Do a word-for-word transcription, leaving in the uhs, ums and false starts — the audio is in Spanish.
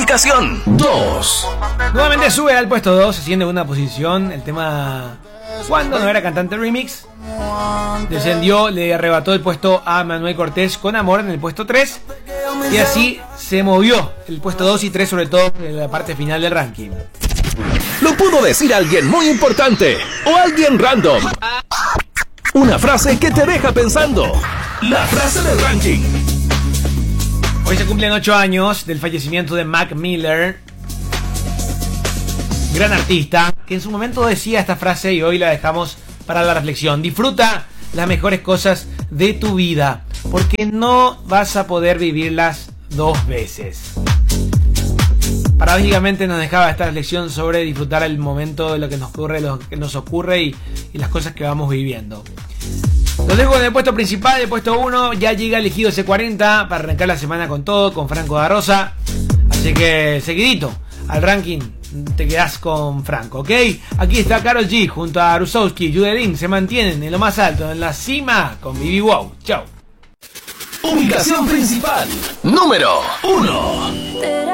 Ubicación dos. Nuevamente sube al puesto dos, asciende una posición. El tema Cuando no era cantante remix descendió, le arrebató el puesto a Manuel Cortés con Amor en el puesto tres. Y así se movió el puesto dos y tres, sobre todo en la parte final del ranking. Lo pudo decir alguien muy importante o alguien random. Una frase que te deja pensando. La frase del ranking. Hoy se cumplen ocho años del fallecimiento de Mac Miller, gran artista, que en su momento decía esta frase y hoy la dejamos para la reflexión. Disfruta las mejores cosas de tu vida, porque no vas a poder vivirlas dos veces. Paradójicamente nos dejaba esta reflexión sobre disfrutar el momento de lo que nos ocurre, lo que nos ocurre y, y las cosas que vamos viviendo. Los dejo en el puesto principal, el puesto uno. Ya llega elegido C cuarenta para arrancar la semana con todo, con Franco da Rosa. Así que seguidito al ranking te quedás con Franco, ¿ok? Aquí está Karol G junto a Rusowski y Judelin. Se mantienen en lo más alto, en la cima con B B Wow. Chao. Ubicación principal número uno.